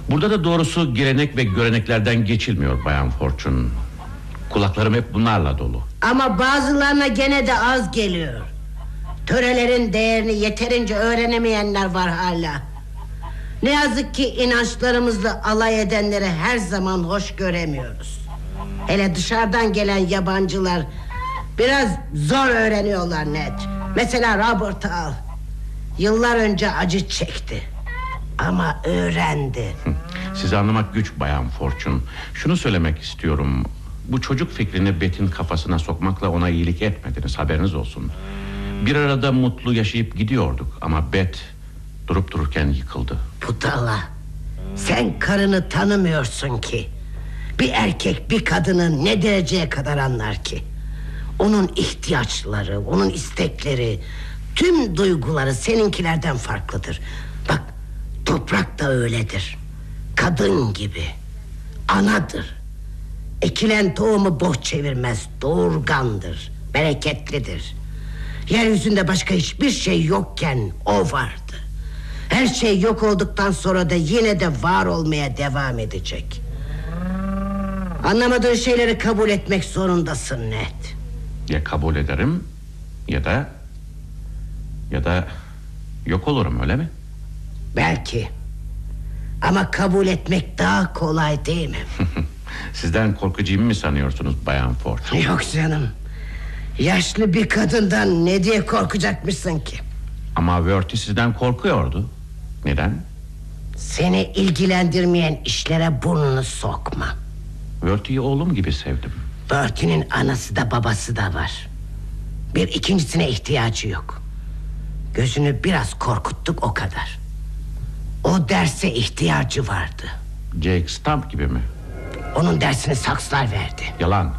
Burada da doğrusu gelenek ve göreneklerden geçilmiyor Bayan Fortune. Kulaklarım hep bunlarla dolu. Ama bazılarına gene de az geliyor. Törelerin değerini yeterince öğrenemeyenler var hala. Ne yazık ki inançlarımızla alay edenleri her zaman hoş göremiyoruz. Hele dışarıdan gelen yabancılar biraz zor öğreniyorlar Ned. Mesela Robert'ı al. Yıllar önce acı çekti ama öğrendi. Sizi anlamak güç Bayan Fortune. Şunu söylemek istiyorum. Bu çocuk fikrini Beth'in kafasına sokmakla ona iyilik etmediniz, haberiniz olsun. Bir arada mutlu yaşayıp gidiyorduk ama Beth durup dururken yıkıldı. Budala, sen karını tanımıyorsun ki. Bir erkek bir kadını ne dereceye kadar anlar ki? Onun ihtiyaçları, onun istekleri, tüm duyguları seninkilerden farklıdır. Bak, toprak da öyledir. Kadın gibi, anadır. Ekilen tohumu boş çevirmez, doğurgandır, bereketlidir. Yeryüzünde başka hiçbir şey yokken o vardı. Her şey yok olduktan sonra da yine de var olmaya devam edecek. Anlamadığın şeyleri kabul etmek zorundasın Ned. Ya kabul ederim ya da yok olurum, öyle mi? Belki. Ama kabul etmek daha kolay değil mi? Sizden korkacağımı mı sanıyorsunuz Bayan Fortune? Yok canım. Yaşlı bir kadından ne diye korkacakmışsın ki? Ama Verty sizden korkuyordu. Neden? Seni ilgilendirmeyen işlere burnunu sokma. Verty'yi oğlum gibi sevdim. Bertie'nin anası da babası da var. Bir ikincisine ihtiyacı yok. Gözünü biraz korkuttuk, o kadar. O derse ihtiyacı vardı. Jake Stump gibi mi? Onun dersini Sox'lar verdi. Yalan.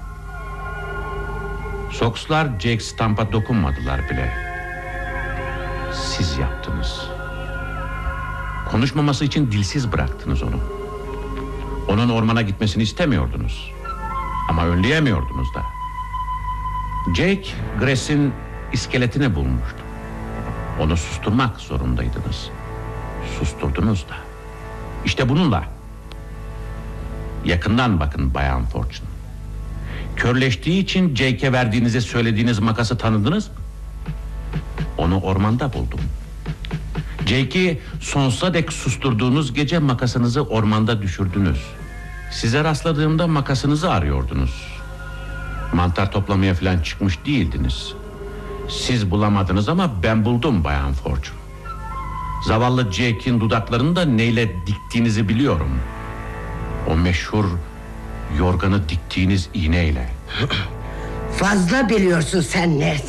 Sox'lar Jake Stump'a dokunmadılar bile. Siz yaptınız. Konuşmaması için dilsiz bıraktınız onu. Onun ormana gitmesini istemiyordunuz. Ama önleyemiyordunuz da. Jake, Grace'in iskeletini bulmuştu. Onu susturmak zorundaydınız. Susturdunuz da. İşte bununla. Yakından bakın Bayan Fortune. Körleştiği için Jake'e verdiğinizi söylediğiniz makası tanıdınız mı? Onu ormanda buldum. Jake'i sonsuza dek susturduğunuz gece makasınızı ormanda düşürdünüz. Size rastladığımda makasınızı arıyordunuz. Mantar toplamaya falan çıkmış değildiniz. Siz bulamadınız ama ben buldum Bayan Fortune. Zavallı Jake'in dudaklarını da neyle diktiğinizi biliyorum. O meşhur yorganı diktiğiniz iğneyle. Fazla biliyorsun sen Ned.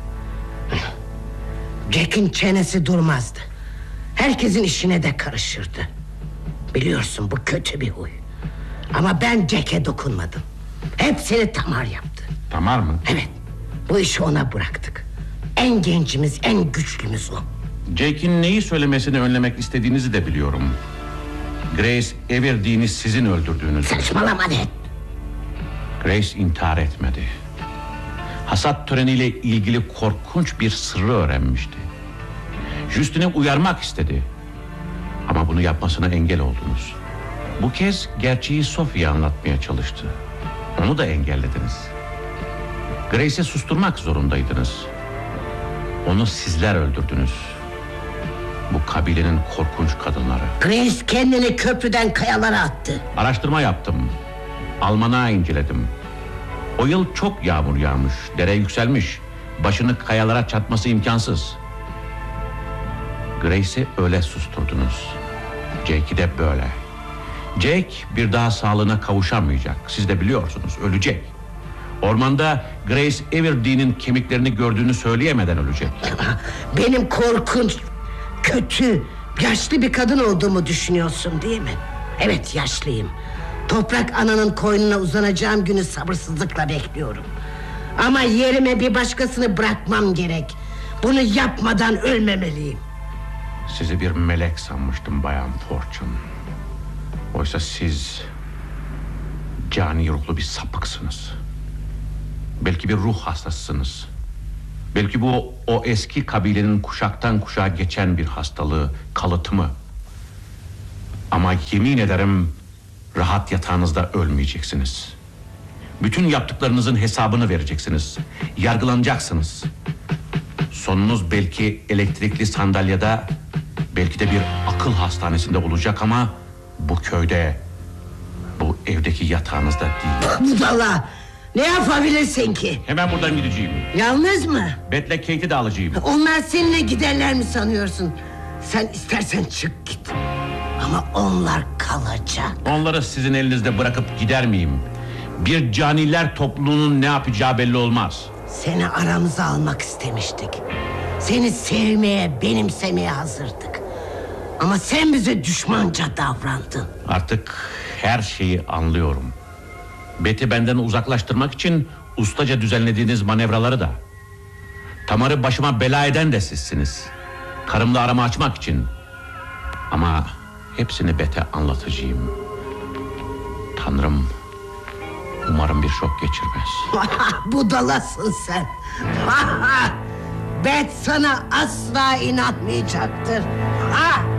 Jack'in çenesi durmazdı. Herkesin işine de karışırdı. Biliyorsun, bu kötü bir huy. Ama ben Jack'e dokunmadım. Hepsini Tamar yaptı. Tamar mı? Evet, bu işi ona bıraktık. En gencimiz, en güçlümüz o. Jake'in neyi söylemesini önlemek istediğinizi de biliyorum. Grace Everdene'i sizin öldürdüğünüzü. Saçmalama Ned. Grace intihar etmedi. Hasat töreniyle ilgili korkunç bir sırrı öğrenmişti. Justin'i uyarmak istedi. Ama bunu yapmasına engel oldunuz. Bu kez gerçeği Sophie'ye anlatmaya çalıştı. Onu da engellediniz. Grace'i susturmak zorundaydınız. Onu sizler öldürdünüz. Bu kabilenin korkunç kadınları. Grace kendini köprüden kayalara attı. Araştırma yaptım. Almanağı inceledim. O yıl çok yağmur yağmış. Dere yükselmiş. Başını kayalara çarpması imkansız. Grace'i öyle susturdunuz. Jake'i de böyle. Jake bir daha sağlığına kavuşamayacak. Siz de biliyorsunuz, ölecek. Ormanda Grace Everdene'in kemiklerini gördüğünü söyleyemeden ölecek. Benim korkunç, kötü, yaşlı bir kadın olduğumu düşünüyorsun değil mi? Evet, yaşlıyım. Toprak ananın koynuna uzanacağım günü sabırsızlıkla bekliyorum. Ama yerime bir başkasını bırakmam gerek. Bunu yapmadan ölmemeliyim. Sizi bir melek sanmıştım Bayan Fortune. Oysa siz cani ruhlu bir sapıksınız. Belki bir ruh hastasısınız. Belki bu o eski kabilenin kuşaktan kuşağa geçen bir hastalığı, kalıtımı. Ama yemin ederim rahat yatağınızda ölmeyeceksiniz. Bütün yaptıklarınızın hesabını vereceksiniz. Yargılanacaksınız. Sonunuz belki elektrikli sandalyede, belki de bir akıl hastanesinde olacak ama bu köyde, bu evdeki yatağınızda değil. Budala, ne yapabilirsin ki? Hemen buradan gideceğim. Yalnız mı? Beth'le Kate'i de alacağım. Onlar seninle giderler mi sanıyorsun? Sen istersen çık git. Ama onlar kalacak. Onları sizin elinizde bırakıp gider miyim? Bir caniler topluluğunun ne yapacağı belli olmaz. Seni aramıza almak istemiştik. Seni sevmeye, benimsemeye hazırdık. Ama sen bize düşmanca davrandın. Artık her şeyi anlıyorum. Beth'i benden uzaklaştırmak için ustaca düzenlediğiniz manevraları da. Tamar'ı başıma bela eden de sizsiniz. Karımla aramı açmak için. Ama hepsini Beth'e anlatacağım. Tanrım, umarım bir şok geçirmez. Budalasın sen. Bet sana asla inanmayacaktır.